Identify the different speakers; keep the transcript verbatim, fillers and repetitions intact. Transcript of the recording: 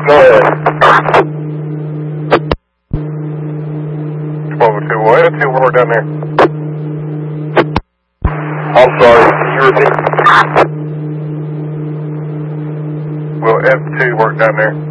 Speaker 1: Go ahead.
Speaker 2: twelve oh two, well, F two work down there.
Speaker 1: I'm sorry, can you repeat?
Speaker 2: Will F two work down there?